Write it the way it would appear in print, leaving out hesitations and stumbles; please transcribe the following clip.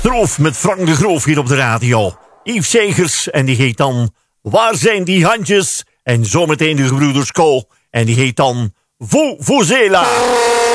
Troof met Frank de Groof hier op de radio. Yves Segers en die heet dan Waar zijn die handjes? En zometeen de gebroeders Co. En die heet dan Vuvuzela.